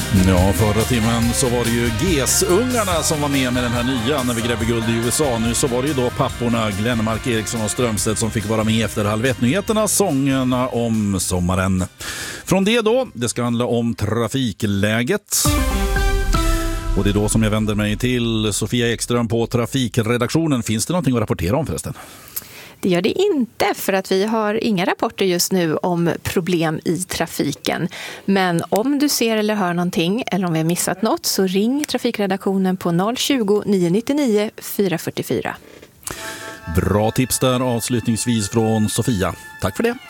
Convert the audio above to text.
Ja, förra timmen så var det ju GES-ungarna som var med den här nya När vi gräver guld i USA. Nu så var det ju då papporna Glenmark, Eriksson och Strömstedt som fick vara med efter Halv ett-nyheterna, sångerna om sommaren. Från det då, det ska handla om trafikläget. Och det är då som jag vänder mig till Sofia Ekström på trafikredaktionen. Finns det någonting att rapportera om förresten? Det gör det inte, för att vi har inga rapporter just nu om problem i trafiken. Men om du ser eller hör någonting eller om vi har missat något så ring trafikredaktionen på 020-999 444. Bra tips där avslutningsvis från Sofia. Tack för det.